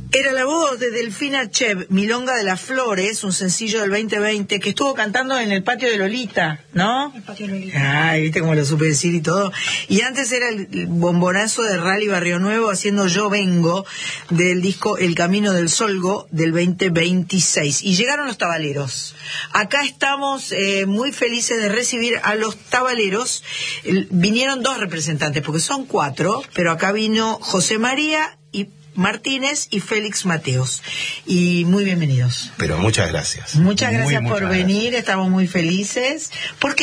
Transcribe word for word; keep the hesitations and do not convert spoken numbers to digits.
Era la voz de Delfina Chev, Milonga de las Flores, un sencillo del veinte veinte que estuvo cantando en el patio de Lolita, ¿no? El patio de Lolita. Ay, viste cómo lo supe decir y todo. Y antes era el bombonazo de Rally Barrio Nuevo haciendo Yo Vengo, del disco El Camino del Solgo del veinte veintiséis. Y llegaron los tabaleros. Acá estamos eh, muy felices de recibir a los tabaleros. El, vinieron dos representantes, porque son cuatro, pero acá vino José María y Martínez y Félix Mateos. Y muy bienvenidos. Pero muchas gracias. Muchas gracias muy, por muchas venir, gracias. Estamos muy felices. ¿Por qué